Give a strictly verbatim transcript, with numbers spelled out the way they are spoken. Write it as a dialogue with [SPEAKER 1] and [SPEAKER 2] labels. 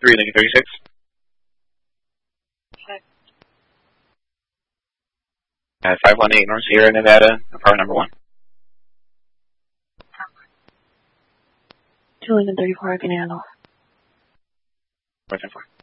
[SPEAKER 1] three, Lincoln thirty-six. At five one eight North Sierra, Nevada, apartment number one.
[SPEAKER 2] two Lincoln thirty-four, I can handle.
[SPEAKER 1] Four ten four.